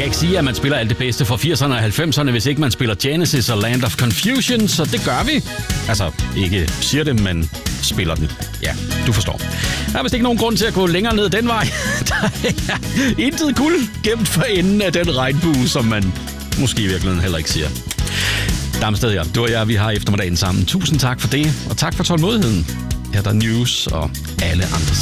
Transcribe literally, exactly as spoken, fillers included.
kan ikke sige, at man spiller alt det bedste fra firserne og halvfemserne, hvis ikke man spiller Genesis og Land of Confusion, så det gør vi. Altså, ikke siger det, men spiller den. Ja, du forstår. Der er vist ikke nogen grund til at gå længere ned den vej. Der er intet guld gemt for enden af den regnbue, som man måske i virkeligheden heller ikke siger. Damsted, ja. Du og jeg, vi har eftermiddagen sammen. Tusind tak for det, og tak for tålmodigheden. Her er der news og alle andre